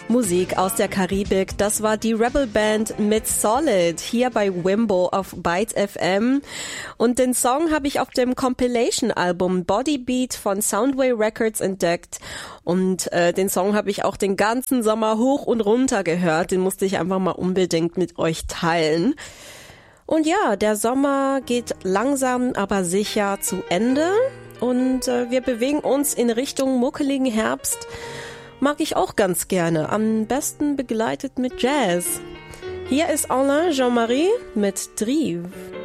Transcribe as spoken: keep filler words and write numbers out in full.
Musik aus der Karibik, das war die Rebel Band mit Solid hier bei Wimbo auf Bytes F M und den Song habe ich auf dem Compilation-Album Body Beat von Soundway Records entdeckt und äh, den Song habe ich auch den ganzen Sommer hoch und runter gehört, den musste ich einfach mal unbedingt mit euch teilen. Und ja, der Sommer geht langsam, aber sicher zu Ende und äh, wir bewegen uns in Richtung muckeligen Herbst. Mag ich auch ganz gerne, am besten begleitet mit Jazz. Hier ist Alain Jean-Marie mit Drive.